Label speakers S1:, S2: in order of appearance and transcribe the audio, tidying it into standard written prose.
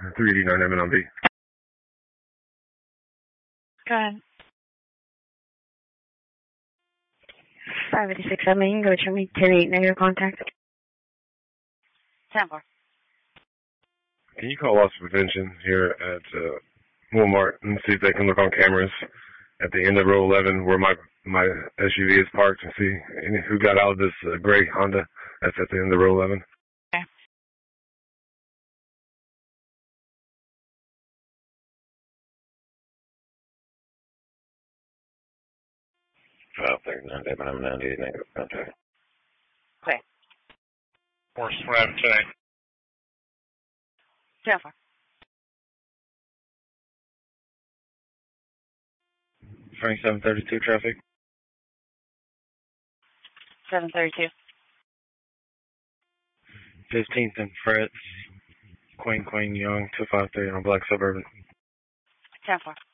S1: 389 M&B.
S2: Go ahead. 586 Main, go to me, 108 negative contact. 10-4.
S1: Can you call loss prevention here at Walmart and see if they can look on cameras at the end of row 11 where my SUV is parked and see who got out of this gray Honda that's at the end of row 11?
S2: Okay.
S1: I'm 98 negative contact.
S2: Okay.
S3: Horse Rev today.
S2: 10-4.
S1: Frank 732 traffic.
S2: 732.
S1: 15th and Fritz. Queen Young 253 on Black Suburban.
S2: 10-4.